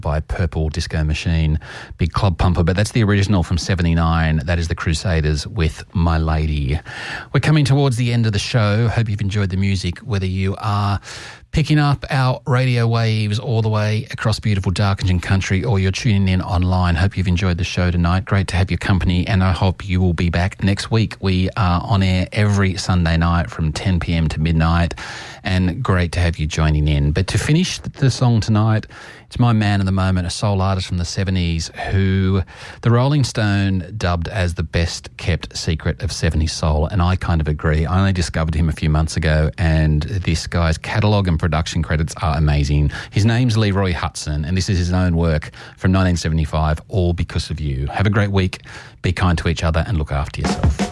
by Purple Disco Machine, big club pumper, but that's the original from 79. That is the Crusaders with My Lady. We're coming towards the end of the show. Hope you've enjoyed the music, whether you are picking up our radio waves all the way across beautiful Darkington country or you're tuning in online. Hope you've enjoyed the show tonight. Great to have your company, and I hope you will be back next week. We are on air every Sunday night from 10 p.m. to midnight, and great to have you joining in. But to finish the song tonight, it's my man of the moment, a soul artist from the 70s who the Rolling Stone dubbed as the best kept secret of 70s soul, and I kind of agree. I only discovered him a few months ago, and this guy's catalogue and production credits are amazing. His name's Leroy Hutson, and this is his own work from 1975, All Because of You. Have a great week, be kind to each other, and look after yourself.